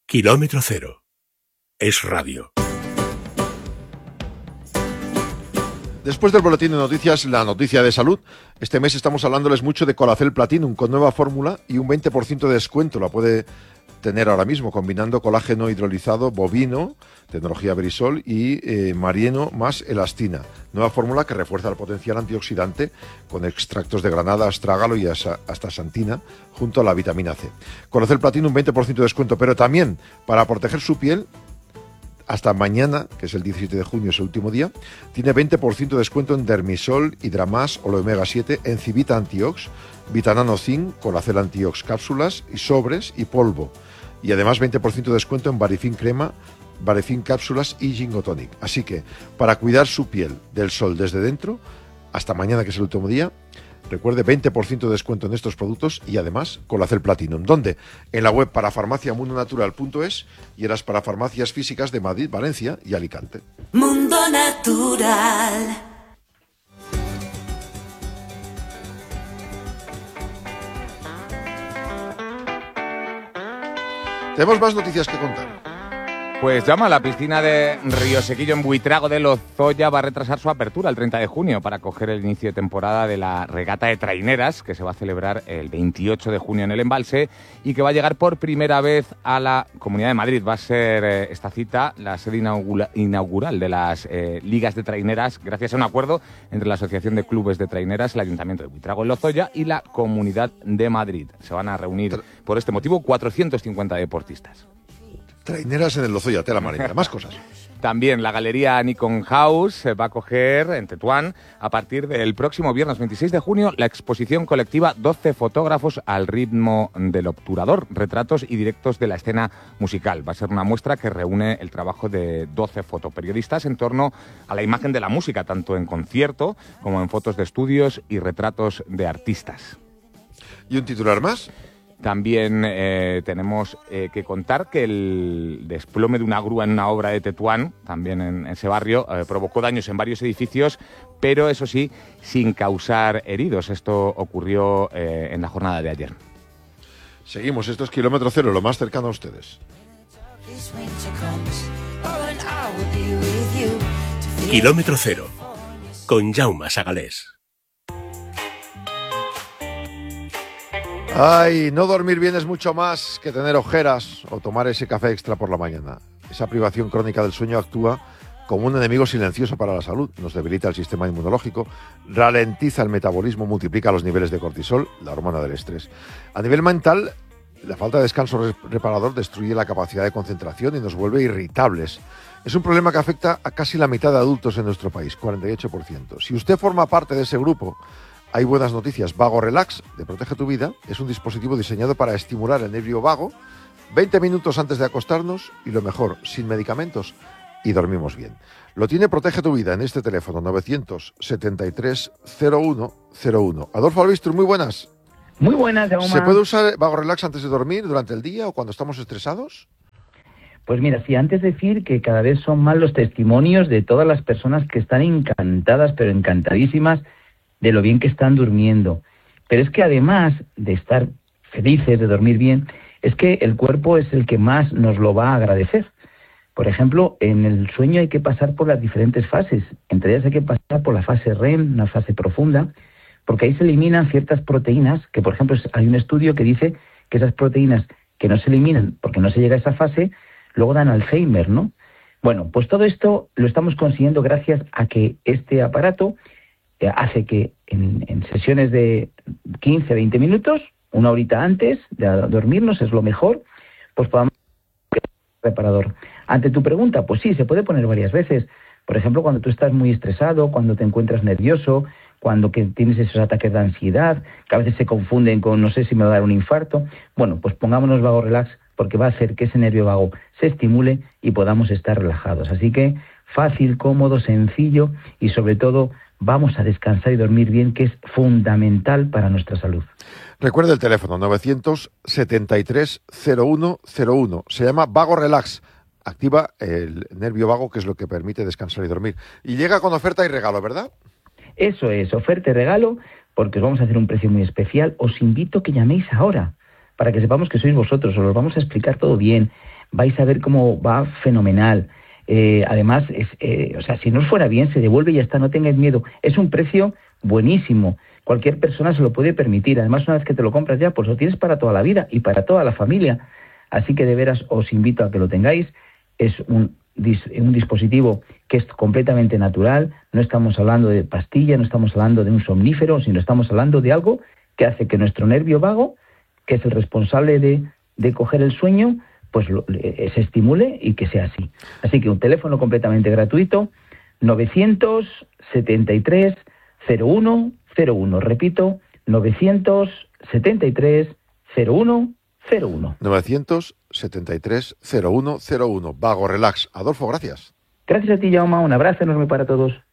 Kilómetro Cero. Es radio. Después del boletín de noticias, la noticia de salud. Este mes estamos hablándoles mucho de Colacel Platinum con nueva fórmula y un 20% de descuento. La puede tener ahora mismo combinando colágeno hidrolizado bovino, tecnología Verisol y marieno más elastina. Nueva fórmula que refuerza el potencial antioxidante con extractos de granada, astrágalo y astaxantina junto a la vitamina C. Colacel Platinum, 20% de descuento, pero también para proteger su piel. Hasta mañana, que es el 17 de junio, es el último día, tiene 20% de descuento en Dermisol, Hidramas, Omega 7, Encivita Antiox, Vitanano Zinc, Colacel Antiox cápsulas y sobres y polvo. Y además 20% de descuento en Varifin crema, Varifin cápsulas y Gingotonic. Así que, para cuidar su piel del sol desde dentro, hasta mañana, que es el último día, recuerde, 20% de descuento en estos productos y además Colacel Platinum. ¿Dónde? En la web parafarmaciamundonatural.es y en las parafarmacias físicas de Madrid, Valencia y Alicante. Mundo Natural. Tenemos más noticias que contar. Pues llama, la piscina de Río Sequillo en Buitrago de Lozoya va a retrasar su apertura el 30 de junio para acoger el inicio de temporada de la regata de traineras que se va a celebrar el 28 de junio en el embalse y que va a llegar por primera vez a la Comunidad de Madrid. Va a ser esta cita la sede inaugural de las ligas de traineras gracias a un acuerdo entre la Asociación de Clubes de Traineras, el Ayuntamiento de Buitrago en Lozoya y la Comunidad de Madrid. Se van a reunir por este motivo 450 deportistas. Traineras en el Lozoya, tela marinera, más cosas. También la Galería Nikon House va a acoger en Tetuán, a partir del próximo viernes 26 de junio, la exposición colectiva 12 fotógrafos al ritmo del obturador, retratos y directos de la escena musical. Va a ser una muestra que reúne el trabajo de 12 fotoperiodistas en torno a la imagen de la música, tanto en concierto como en fotos de estudios y retratos de artistas. ¿Y un titular más? También tenemos que contar que el desplome de una grúa en una obra de Tetuán, también en ese barrio, provocó daños en varios edificios, pero eso sí, sin causar heridos. Esto ocurrió en la jornada de ayer. Seguimos, esto es Kilómetro Cero, lo más cercano a ustedes. Kilómetro Cero, con Jaume Sagalés. Ay, no dormir bien es mucho más que tener ojeras o tomar ese café extra por la mañana. Esa privación crónica del sueño actúa como un enemigo silencioso para la salud. Nos debilita el sistema inmunológico, ralentiza el metabolismo, multiplica los niveles de cortisol, la hormona del estrés. A nivel mental, la falta de descanso reparador destruye la capacidad de concentración y nos vuelve irritables. Es un problema que afecta a casi la mitad de adultos en nuestro país, 48%. Si usted forma parte de ese grupo, hay buenas noticias. Vago Relax, de Protege tu Vida, es un dispositivo diseñado para estimular el nervio vago 20 minutos antes de acostarnos y, lo mejor, sin medicamentos y dormimos bien. Lo tiene Protege tu Vida en este teléfono 973 0101. Adolfo Albistur, muy buenas. Muy buenas, Jaume. ¿Se puede usar Vago Relax antes de dormir, durante el día o cuando estamos estresados? Pues mira, sí, antes decir que cada vez son más los testimonios de todas las personas que están encantadas, pero encantadísimas, de lo bien que están durmiendo. Pero es que además de estar felices, de dormir bien, es que el cuerpo es el que más nos lo va a agradecer. Por ejemplo, en el sueño hay que pasar por las diferentes fases. Entre ellas hay que pasar por la fase REM, una fase profunda, porque ahí se eliminan ciertas proteínas, que por ejemplo hay un estudio que dice que esas proteínas que no se eliminan porque no se llega a esa fase, luego dan Alzheimer, ¿no? Bueno, pues todo esto lo estamos consiguiendo gracias a que este aparato hace que en sesiones de 15, 20 minutos, una horita antes de dormirnos, es lo mejor, pues podamos reparador. Ante tu pregunta, pues sí, se puede poner varias veces. Por ejemplo, cuando tú estás muy estresado, cuando te encuentras nervioso, cuando que tienes esos ataques de ansiedad, que a veces se confunden con no sé si me va a dar un infarto. Bueno, pues pongámonos Vago Relax porque va a hacer que ese nervio vago se estimule y podamos estar relajados. Así que fácil, cómodo, sencillo y sobre todo vamos a descansar y dormir bien, que es fundamental para nuestra salud. Recuerde el teléfono 973 0101. Se llama Vago Relax. Activa el nervio vago, que es lo que permite descansar y dormir. Y llega con oferta y regalo, ¿verdad? Eso es, oferta y regalo, porque os vamos a hacer un precio muy especial. Os invito a que llaméis ahora, para que sepamos que sois vosotros, os lo vamos a explicar todo bien, vais a ver cómo va fenomenal. Además, o sea, si no os fuera bien, se devuelve y ya está, no tengáis miedo. Es un precio buenísimo, cualquier persona se lo puede permitir. Además, una vez que te lo compras ya, pues lo tienes para toda la vida y para toda la familia. Así que de veras os invito a que lo tengáis. Es un dispositivo que es completamente natural, no estamos hablando de pastilla, no estamos hablando de un somnífero, sino estamos hablando de algo que hace que nuestro nervio vago, que es el responsable de coger el sueño, pues se estimule y que sea así. Así que un teléfono completamente gratuito, 973 0101, repito, 973 0101. 973 0101. Vago Relax. Adolfo, gracias. Gracias a ti, Jaume, un abrazo enorme para todos.